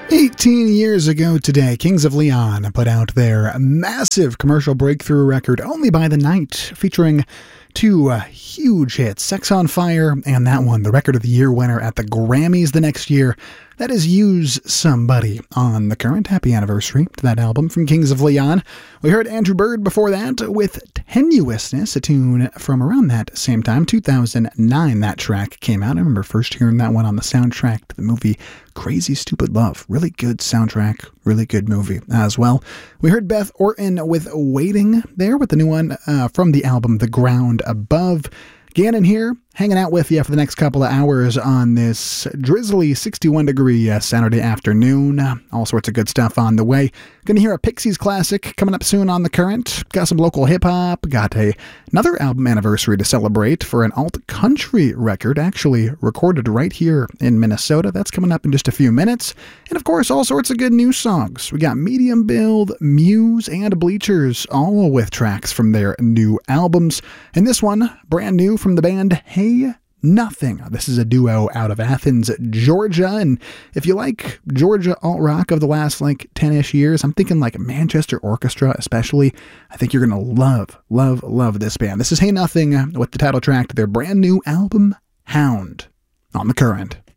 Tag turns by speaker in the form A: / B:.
A: 18 years ago today, Kings of Leon put out their massive commercial breakthrough record, Only by the Night, featuring two huge hits, Sex on Fire and that one, the Record of the Year winner at the Grammys the next year. That is Use Somebody on the current. Happy anniversary to that album from Kings of Leon. We heard Andrew Bird before that with Tenuousness, a tune from around that same time, 2009 that track came out. I remember first hearing that one on the soundtrack to the movie Crazy Stupid Love. Really good soundtrack, really good movie as well. We heard Beth Orton with Waiting there with the new one from the album The Ground Above. Gannon here, hanging out with you for the next couple of hours on this drizzly 61-degree Saturday afternoon. All sorts of good stuff on the way. Gonna hear a Pixies classic coming up soon on The Current. Got some local hip-hop. Got another album anniversary to celebrate for an alt-country record, actually recorded right here in Minnesota. That's coming up in just a few minutes. And of course, all sorts of good new songs. We got Medium Build, Muse, and Bleachers, all with tracks from their new albums. And this one, brand new from the band Hey Nothing. This is a duo out of Athens, Georgia, and if you like Georgia alt-rock of the last 10-ish years, I'm thinking Manchester Orchestra especially, I think you're going to love this band. This is Hey Nothing with the title track to their brand new album, Hound, on The Current.